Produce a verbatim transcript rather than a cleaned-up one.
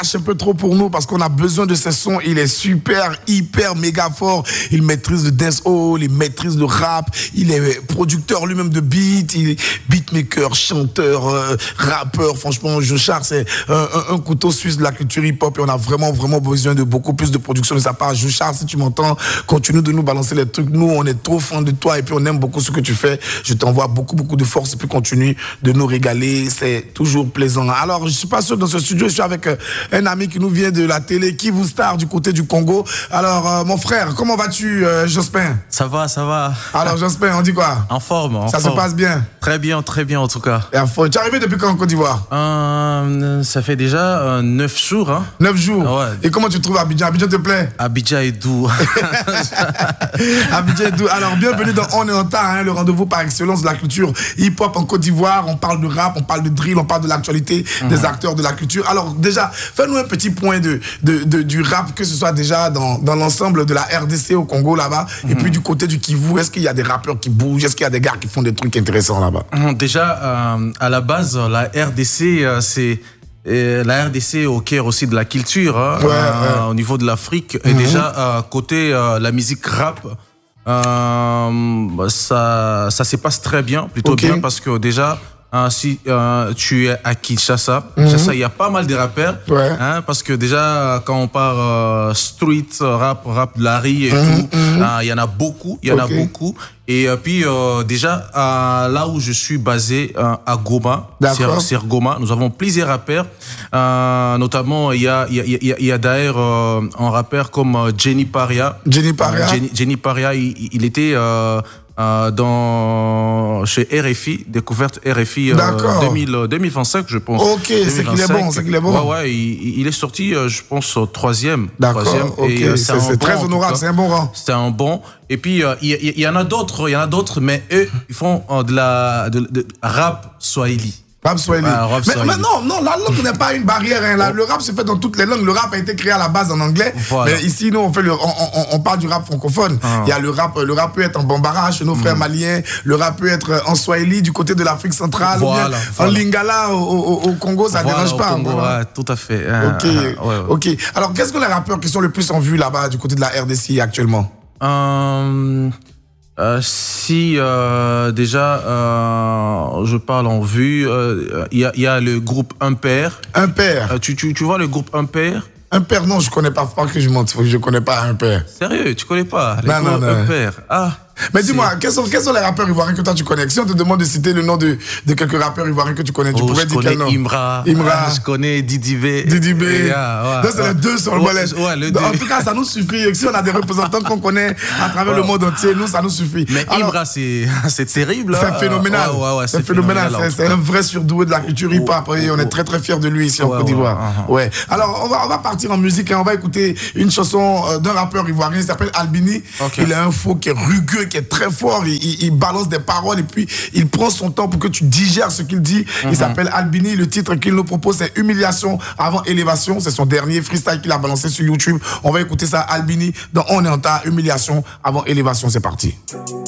un peu trop pour nous parce qu'on a besoin de ces sons. Il est super, hyper, méga fort. Il maîtrise le dancehall, il maîtrise le rap. Il est producteur lui-même de beats. Il est beatmaker, chanteur, euh, rappeur. Franchement, Joshar, c'est un, un, un couteau suisse de la culture hip-hop et on a vraiment, vraiment besoin de beaucoup plus de production de sa part. Joshar, si tu m'entends, continue de nous balancer les trucs. Nous, on est trop fans de toi et puis on aime beaucoup ce que tu fais. Je t'envoie beaucoup, beaucoup de force et puis continue de nous régaler. C'est toujours plaisant. Alors, je suis pas sûr que dans ce studio, je suis avec euh, un ami qui nous vient de la télé, Kivu Star du côté du Congo. Alors, euh, mon frère, comment vas-tu, euh, Jospin? Ça va, ça va. Alors, Jospin, on dit quoi? En forme, en Ça forme. se passe bien? Très bien, très bien en tout cas. Et à fond. Tu es arrivé depuis quand en Côte d'Ivoire? Euh, ça fait déjà euh, neuf jours. Hein. Neuf jours? Ouais. Et comment tu trouves Abidjan? Abidjan te plaît? Abidjan est doux. Abidjan est doux. Alors, bienvenue dans On est en tas, hein, le rendez-vous par excellence de la culture hip-hop en Côte d'Ivoire. On parle de rap, on parle de drill, on parle de l'actualité, mmh. des acteurs de la culture. Alors, déjà, fais-nous un petit point de, de, de, du rap, que ce soit déjà dans, dans l'ensemble de la R D C au Congo là-bas, mmh. et puis du côté du Kivu, est-ce qu'il y a des rappeurs qui bougent? Est-ce qu'il y a des gars qui font des trucs intéressants là-bas? Déjà, euh, à la base, la R D C, euh, c'est euh, la R D C au cœur aussi de la culture, hein, ouais, euh, ouais. au niveau de l'Afrique. Mmh. Et déjà, euh, côté euh, la musique rap, euh, ça, ça se passe très bien, plutôt okay. bien, parce que déjà, Hein, si euh, tu es à Kinshasa, mm-hmm. Kinshasa, il y a pas mal de rappeurs, ouais. hein, parce que déjà quand on parle euh, street rap, rap de la rue et mm-hmm. tout, il hein, y en a beaucoup, il y en okay. a beaucoup. Et euh, puis euh, déjà euh, là où je suis basé euh, à Goma, c'est Goma, nous avons plusieurs rappeurs, euh, notamment il y a il y a il y a, il y a d'ailleurs euh, un rappeur comme euh, Jenny Paria. Jenny Paria. Jenny, Jenny Paria, il, il était euh, Euh, dans chez R F I, découverte R F I euh, deux mille, deux mille vingt-cinq, je pense. Ok, c'est qu'il est bon, c'est qu'il est bon. Ouais, ouais, il, il est sorti, je pense, au troisième. D'accord, ok, c'est bon, très honorable, c'est un bon rang. C'est un bon. Et puis, euh, il, il y en a d'autres, il y en a d'autres, mais eux, ils font euh, de la de, de rap swahili. Rap swahili. Ah, rap mais, swahili. mais non, non, la langue n'est pas une barrière. Hein. La, le rap se fait dans toutes les langues. Le rap a été créé à la base en anglais. Voilà. Mais ici, nous, on, fait le, on, on, on parle du rap francophone. Ah. Il y a le rap, le rap peut être en bambara chez nos frères mm. maliens. Le rap peut être en swahili du côté de l'Afrique centrale. Voilà, ou bien voilà. En lingala au, au, au Congo, ça ne voilà, dérange pas. Congo, voilà. ouais, tout à fait. Ok, ouais, ouais. ok. Alors, qu'est-ce que les rappeurs qui sont le plus en vue là-bas du côté de la R D C actuellement? euh... Euh, si euh, déjà euh, je parle en vue, il euh, y, y a le groupe Impair. Impair. Euh, tu, tu, tu vois le groupe Impair? Impair, non, je connais pas. Pas que je monte, je connais pas Impair. Sérieux, tu connais pas le non, groupe non, non. Impair? Ah. Mais dis-moi, quels sont, quels sont les rappeurs ivoiriens que toi tu connais? Si on te demande de citer le nom de, de quelques rappeurs ivoiriens que tu connais, tu oh, pourrais dire quel nom? Imra. Imra. Ah, je connais Didi B. Didi B. Yeah, ouais, donc c'est ouais. les deux sur le ouais, balai. Ouais, le deux. En tout cas, ça nous suffit. Si on a des représentants qu'on connaît à travers ouais. le monde entier, nous, ça nous suffit. Mais Alors, Imra, c'est terrible. C'est phénoménal. Ouais, ouais, ouais, c'est phénoménal. C'est un vrai surdoué de la culture hip-hop. Oh, oh, oh. On est très très fiers de lui ici ouais, en Côte d'Ivoire. Ouais, ouais. ouais. Alors, on va, on va partir en musique et on va écouter une chanson d'un rappeur ivoirien. Il s'appelle Albini. Okay. Il a un flow qui est rugueux, qui est très fort. Il, il, il balance des paroles et puis il prend son temps pour que tu digères ce qu'il dit. Mm-hmm. Il s'appelle Albini. Le titre qu'il nous propose, c'est Humiliation avant élévation. C'est son dernier freestyle qu'il a balancé sur YouTube. On va écouter ça, Albini, dans On est en tas, Humiliation avant élévation. C'est parti.